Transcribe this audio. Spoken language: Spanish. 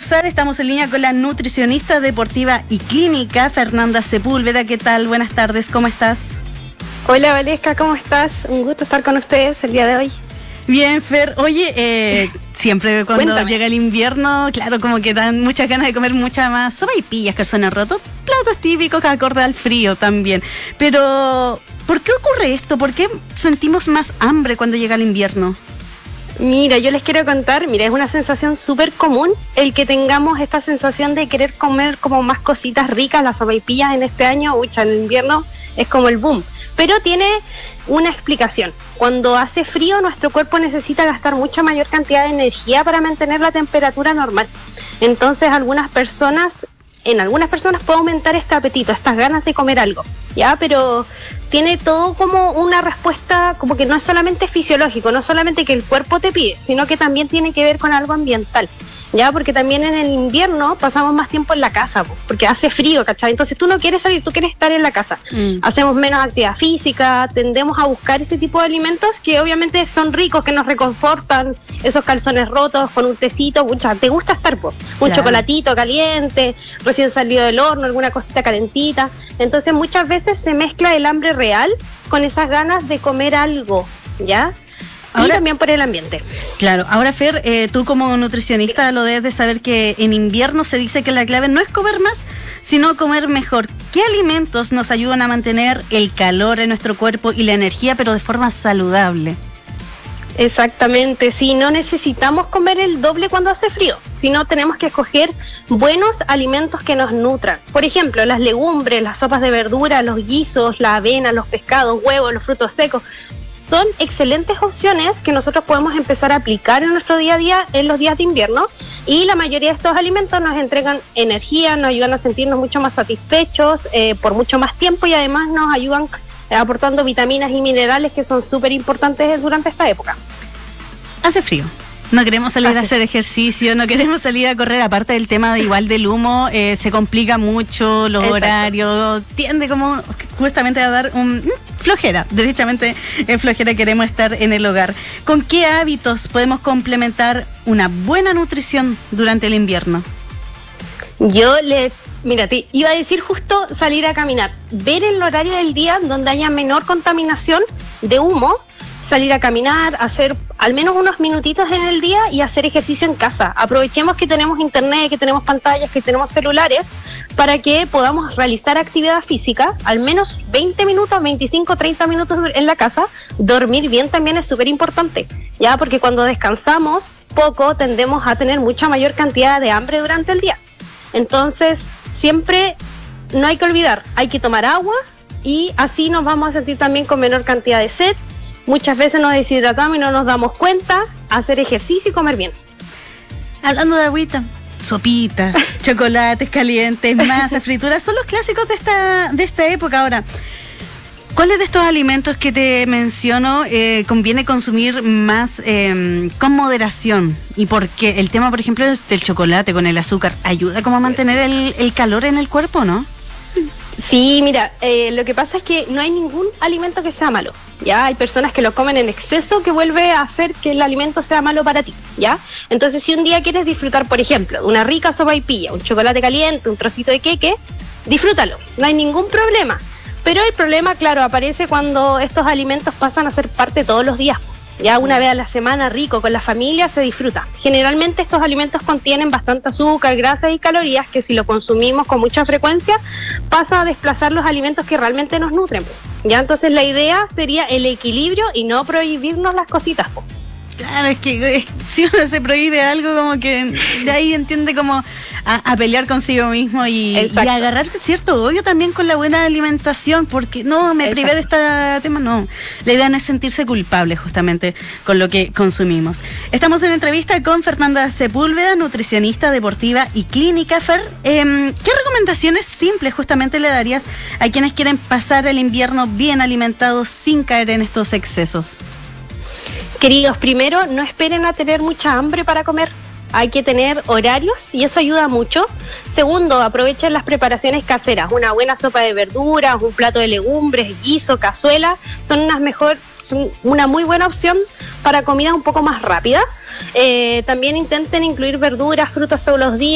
conversar. Estamos en línea con la nutricionista deportiva y clínica, Fernanda Sepúlveda. ¿Qué tal? Buenas tardes, ¿cómo estás? Hola, Valesca, ¿cómo estás? Un gusto estar con ustedes el día de hoy. Bien, Fer. Oye, siempre cuando Cuéntame. llega el invierno, claro, como que dan muchas ganas de comer muchas más sopaipillas, calzones rotos, platos típicos que acorde al frío también. Pero, ¿por qué ocurre esto? ¿Por qué sentimos más hambre cuando llega el invierno? Mira, yo les quiero contar, es una sensación súper común el que tengamos esta sensación de querer comer como más cositas ricas. Las sopaipillas en este año, en el invierno es como el boom, pero tiene una explicación. Cuando hace frío, nuestro cuerpo necesita gastar mucha mayor cantidad de energía para mantener la temperatura normal. Entonces, en algunas personas puede aumentar este apetito, estas ganas de comer algo, ¿ya? Pero tiene todo como una respuesta, como que no es solamente fisiológico, no solamente que el cuerpo te pide, sino que también tiene que ver con algo ambiental, ¿ya? Porque también en el invierno pasamos más tiempo en la casa, porque hace frío, ¿cachai? Entonces tú no quieres salir, tú quieres estar en la casa. Hacemos menos actividad física, tendemos a buscar ese tipo de alimentos que obviamente son ricos, que nos reconfortan, esos calzones rotos con un tecito, te gusta estar, un Claro. chocolatito caliente, recién salido del horno, alguna cosita calentita. Entonces muchas veces se mezcla el hambre real con esas ganas de comer algo, ¿ya? Y también por el ambiente. Claro, ahora Fer, tú como nutricionista lo debes de saber que en invierno se dice que la clave no es comer más, sino comer mejor. ¿Qué alimentos nos ayudan a mantener el calor en nuestro cuerpo y la energía, pero de forma saludable? Exactamente, sí, no necesitamos comer el doble cuando hace frío, sino tenemos que escoger buenos alimentos que nos nutran. Por ejemplo, las legumbres, las sopas de verdura, los guisos, la avena, los pescados, huevos, los frutos secos. Son excelentes opciones que nosotros podemos empezar a aplicar en nuestro día a día en los días de invierno, y la mayoría de estos alimentos nos entregan energía, nos ayudan a sentirnos mucho más satisfechos por mucho más tiempo, y además nos ayudan aportando vitaminas y minerales que son súper importantes durante esta época. Hace frío. No queremos salir a hacer ejercicio, no queremos salir a correr, aparte del tema de igual del humo, se complica mucho los horarios, tiende como justamente a dar un flojera, derechamente flojera, queremos estar en el hogar. ¿Con qué hábitos podemos complementar una buena nutrición durante el invierno? Mira, te iba a decir justo salir a caminar, ver el horario del día donde haya menor contaminación de humo, salir a caminar, hacer al menos unos minutitos en el día y hacer ejercicio en casa. Aprovechemos que tenemos internet, que tenemos pantallas, que tenemos celulares, para que podamos realizar actividad física, al menos 20 minutos, 25, 30 minutos en la casa. Dormir bien también es súper importante, ya, porque cuando descansamos poco tendemos a tener mucha mayor cantidad de hambre durante el día. Entonces, siempre no hay que olvidar, hay que tomar agua, y así nos vamos a sentir también con menor cantidad de sed. Muchas veces nos deshidratamos y no nos damos cuenta. Hacer ejercicio y comer bien. Hablando de agüita, sopitas, chocolates calientes, masas, frituras, son los clásicos de esta época. Ahora, ¿cuáles de estos alimentos que te menciono conviene consumir más con moderación? ¿Y por qué? El tema, por ejemplo, del chocolate con el azúcar, ¿ayuda como a mantener el calor en el cuerpo, no? Sí, mira, lo que pasa es que no hay ningún alimento que sea malo, ¿ya? Hay personas que lo comen en exceso, que vuelve a hacer que el alimento sea malo para ti, ¿ya? Entonces, si un día quieres disfrutar, por ejemplo, de una rica sopaipilla, un chocolate caliente, un trocito de queque, disfrútalo, no hay ningún problema. Pero el problema, claro, aparece cuando estos alimentos pasan a ser parte todos los días. Ya una vez a la semana, rico, con la familia, se disfruta. Generalmente estos alimentos contienen bastante azúcar, grasas y calorías que, si lo consumimos con mucha frecuencia, pasa a desplazar los alimentos que realmente nos nutren. Ya, entonces la idea sería el equilibrio y no prohibirnos las cositas. Claro, es que si uno se prohíbe algo, como que de ahí entiende como a pelear consigo mismo y agarrar cierto odio también con la buena alimentación, porque no, me privé de este tema, no. La idea no es sentirse culpable justamente con lo que consumimos. Estamos en entrevista con Fernanda Sepúlveda, nutricionista deportiva y clínica. Fer, ¿qué recomendaciones simples justamente le darías a quienes quieren pasar el invierno bien alimentados sin caer en estos excesos? Queridos, primero, no esperen a tener mucha hambre para comer. Hay que tener horarios y eso ayuda mucho. Segundo, aprovechen las preparaciones caseras. Una buena sopa de verduras, un plato de legumbres, guiso, cazuela, son una muy buena opción para comidas un poco más rápidas. También intenten incluir verduras, frutas todos los días.